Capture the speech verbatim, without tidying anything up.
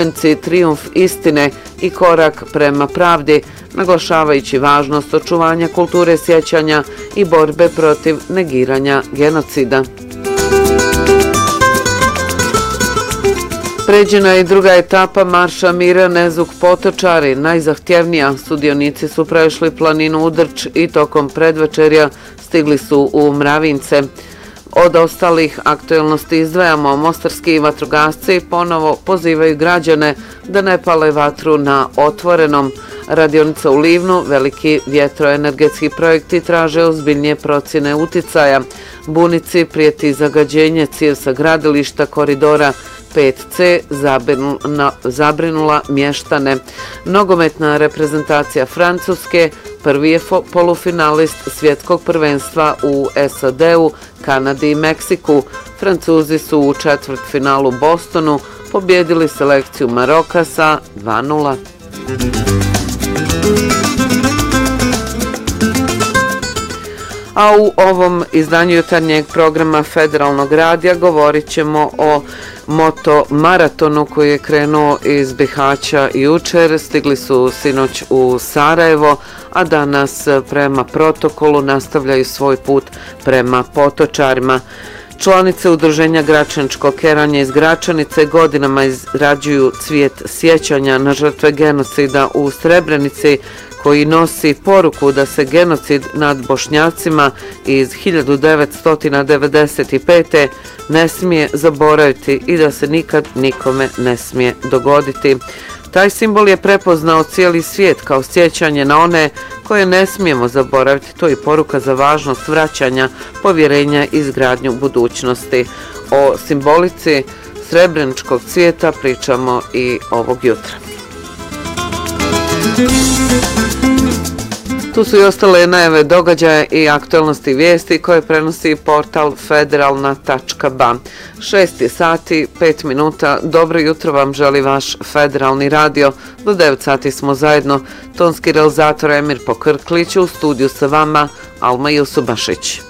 Srebrenici trijumf istine i korak prema pravdi, naglašavajući važnost očuvanja kulture sjećanja i borbe protiv negiranja genocida. Pređena je druga etapa marša mira Nezuk Potočari. Najzahtjevnija, sudionici su prešli planinu Udrč i tokom predvečerja stigli su u Mravince. Od ostalih aktualnosti izdvajamo mostarski vatrogasci ponovo pozivaju građane da ne pale vatru na otvorenom. Radionica u Livnu, veliki vjetroenergetski projekti traže ozbiljnije procjene uticaja. Bunici prijeti zagađenje cijev sa gradilišta koridora pet ce zabrinula mještane. Nogometna reprezentacija Francuske prvi je polufinalist svjetskog prvenstva u es a de-u, Kanadi i Meksiku. Francuzi su u četvrtfinalu Bostonu pobjedili selekciju Maroka sa dva nula. A u ovom izdanju jutarnjeg programa Federalnog radija govorit ćemo o moto maratonu koji je krenuo iz Bihaća jučer. Stigli su sinoć u Sarajevo, a danas prema protokolu nastavljaju svoj put prema Potočarima. Članice udruženja Gračaničko keranje iz Gračanice godinama izrađuju cvijet sjećanja na žrtve genocida u Srebrenici, koji nosi poruku da se genocid nad Bošnjacima iz hiljadu devetsto devedeset pete. ne smije zaboraviti i da se nikad nikome ne smije dogoditi. Taj simbol je prepoznao cijeli svijet kao sjećanje na one koje ne smijemo zaboraviti. To je poruka za važnost vraćanja povjerenja i izgradnju budućnosti. O simbolici srebreničkog cvijeta pričamo i ovog jutra. Tu su i ostale najave događaja i aktualnosti vijesti koje prenosi portal federalna tačka ba. šest sati, pet minuta. Dobro jutro vam želi vaš Federalni radio. Do devet sati smo zajedno. Tonski realizator Emir Pokrklić, u studiju sa vama Alma Jusubašić.